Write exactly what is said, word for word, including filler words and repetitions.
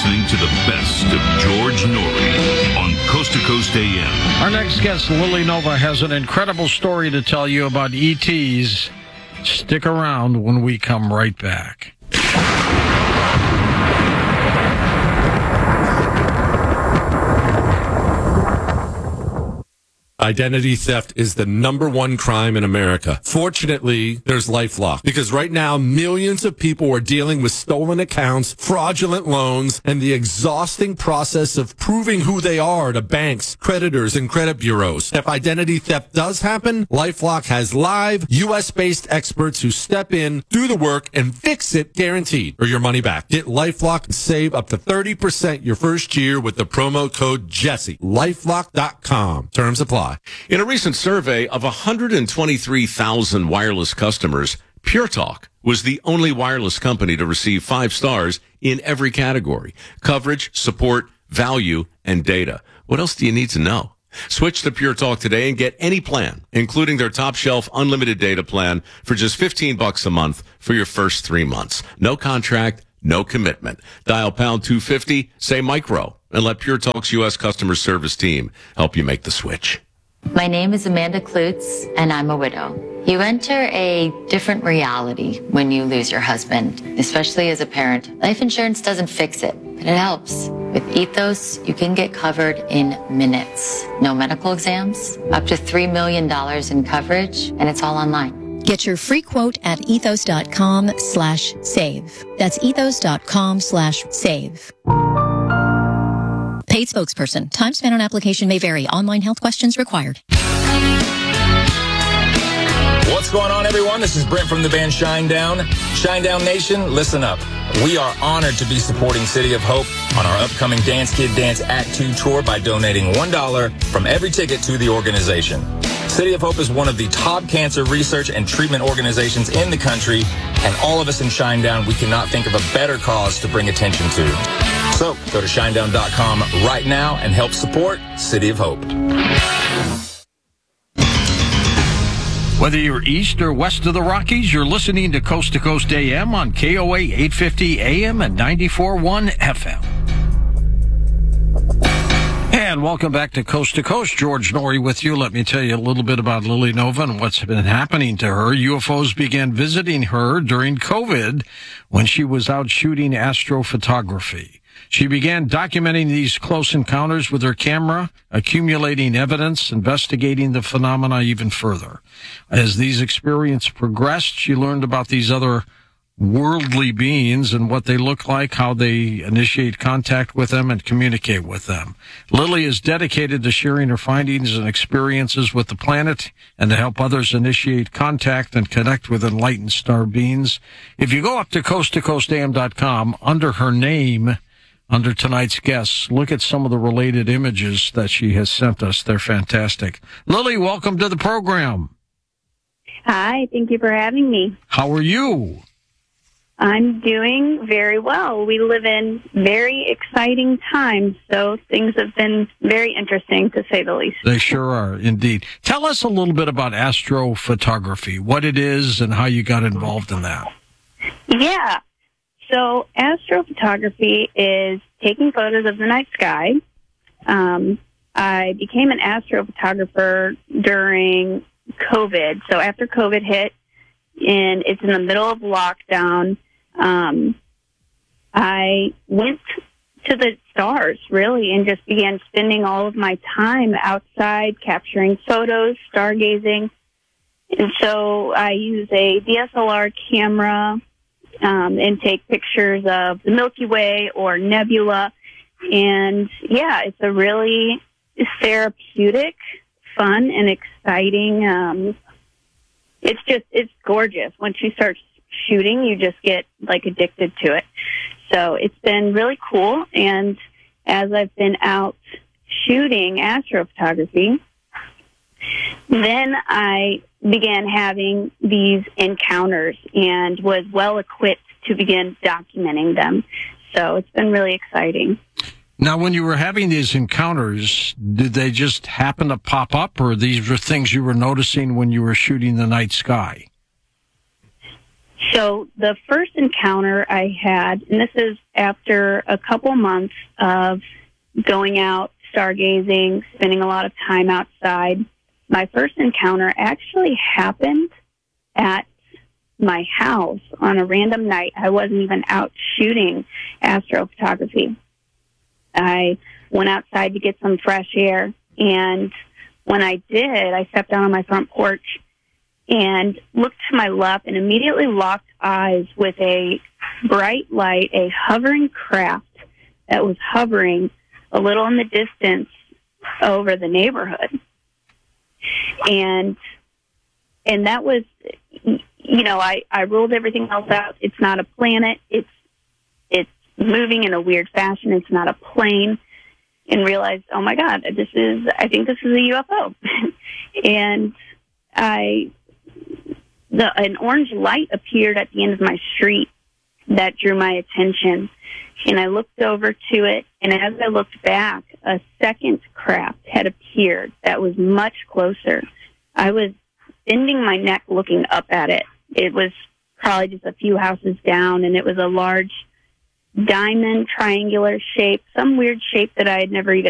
listening to the best of George Noory on Coast to Coast A M. Our next guest, Lily Nova, has an incredible story to tell you about E Ts. Stick around when we come right back. Identity theft is the number one crime in America. Fortunately, there's LifeLock, because right now millions of people are dealing with stolen accounts, fraudulent loans, and the exhausting process of proving who they are to banks, creditors, and credit bureaus. If identity theft does happen, LifeLock has live U S-based experts who step in, do the work, and fix it guaranteed, or your money back. Get LifeLock and save up to thirty percent your first year with the promo code Jesse. LifeLock dot com. Terms apply. In a recent survey of one hundred twenty-three thousand wireless customers, Pure Talk was the only wireless company to receive five stars in every category: coverage, support, value, and data. What else do you need to know? Switch to Pure Talk today and get any plan, including their top shelf unlimited data plan, for just fifteen bucks a month for your first three months. No contract, no commitment. Dial pound two fifty, say micro, and let Pure Talk's U S customer service team help you make the switch. My name is Amanda Klutz, and I'm a widow. You enter a different reality when you lose your husband, especially as a parent. Life insurance doesn't fix it, but it helps. With Ethos, you can get covered in minutes. No medical exams, up to three million dollars in coverage, and it's all online. Get your free quote at ethos.com slash save. That's ethos.com slash save. Paid spokesperson. Time spent on application may vary. Online health questions required. What's going on, everyone? This is Brent from the band Shinedown. Shinedown Nation, listen up. We are honored to be supporting City of Hope on our upcoming Dance Kid Dance Act two tour by donating one dollar from every ticket to the organization. City of Hope is one of the top cancer research and treatment organizations in the country, and all of us in Shinedown, we cannot think of a better cause to bring attention to. So go to shinedown dot com right now and help support City of Hope. Whether you're east or west of the Rockies, you're listening to Coast to Coast A M on K O A eight fifty A M and ninety-four point one F M. And welcome back to Coast to Coast. George Noory with you. Let me tell you a little bit about Lily Nova and what's been happening to her. U F Os began visiting her during COVID when she was out shooting astrophotography. She began documenting these close encounters with her camera, accumulating evidence, investigating the phenomena even further. As these experiences progressed, she learned about these other worldly beings and what they look like, how they initiate contact with them and communicate with them. Lily is dedicated to sharing her findings and experiences with the planet and to help others initiate contact and connect with enlightened star beings. If you go up to coast to coast a m dot com, under her name, under tonight's guests, look at some of the related images that she has sent us. They're fantastic. Lily, welcome to the program. Hi, thank you for having me. How are you? I'm doing very well. We live in very exciting times, so things have been very interesting, to say the least. They sure are, indeed. Tell us a little bit about astrophotography, what it is and how you got involved in that. Yeah. So astrophotography is taking photos of the night sky. Um, I became an astrophotographer during COVID. So after COVID hit, and it's in the middle of lockdown, um, I went to the stars, really, and just began spending all of my time outside capturing photos, stargazing. And so I use a D S L R camera um, and take pictures of the Milky Way or nebula. And, yeah, it's a really therapeutic, fun, and exciting um It's just, it's gorgeous. Once you start shooting, you just get, like, addicted to it. So it's been really cool. And as I've been out shooting astrophotography, then I began having these encounters and was well equipped to begin documenting them. So it's been really exciting. Now, when you were having these encounters, did they just happen to pop up, or these were things you were noticing when you were shooting the night sky? So the first encounter I had, and this is after a couple months of going out, stargazing, spending a lot of time outside, my first encounter actually happened at my house on a random night. I wasn't even out shooting astrophotography. I went outside to get some fresh air, and when I did, I stepped out on my front porch and looked to my left and immediately locked eyes with a bright light, a hovering craft that was hovering a little in the distance over the neighborhood. And and that was, you know, I, I ruled everything else out. It's not a planet. It's it's moving in a weird fashion. It's not a plane. And realized, oh my God, this is, I think this is a U F O. And I, the, an orange light appeared at the end of my street that drew my attention. And I looked over to it, and as I looked back, a second craft had appeared that was much closer. I was bending my neck looking up at it. It was probably just a few houses down, and it was a large diamond, triangular shape, some weird shape that I had never even